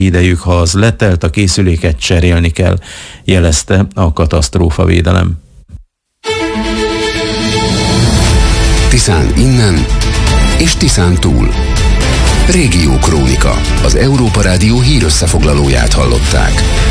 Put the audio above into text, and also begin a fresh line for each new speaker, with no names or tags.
idejük, ha az letelt, a készüléket cserélni kell, jelezte a katasztrófavédelem.
Tiszán innen és Tiszán túl. Régió Krónika, az Európa Rádió hírösszefoglalóját hallották.